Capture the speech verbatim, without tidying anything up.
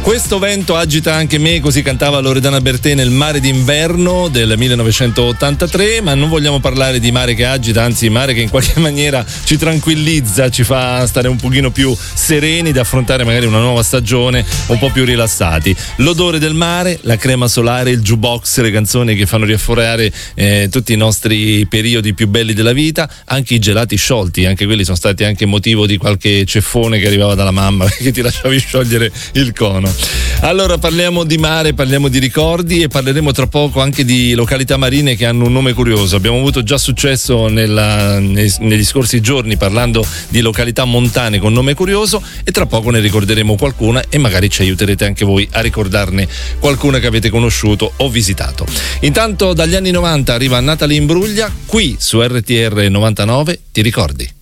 Questo vento agita anche me, così cantava Loredana Bertè nel Mare d'inverno del millenovecentottantatré, ma non vogliamo parlare di mare che agita, anzi mare che in qualche maniera ci tranquillizza, ci fa stare un pochino più sereni, da affrontare magari una nuova stagione un po' più rilassati. L'odore del mare, la crema solare, il jukebox, le canzoni che fanno riafforare eh, tutti i nostri periodi più belli della vita, anche i gelati sciolti, anche quelli sono stati anche motivo di qualche ceffone che arrivava dalla mamma che ti lasciavi sciogliere il cono. Allora parliamo di mare, parliamo di ricordi e parleremo tra poco anche di località marine che hanno un nome curioso. Abbiamo avuto già successo nella, nei, negli scorsi giorni parlando di località montane con nome curioso, e tra poco ne ricorderemo qualcuna e magari ci aiuterete anche voi a ricordarne qualcuna che avete conosciuto o visitato. Intanto dagli anni novanta arriva Natalie Imbruglia qui su R T R novantanove. Ti ricordi?